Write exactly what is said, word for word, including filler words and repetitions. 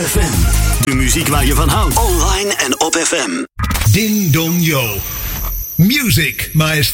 F M. De muziek waar je van houdt. Online en op F M. Ding Dong Yo. Music Maestro.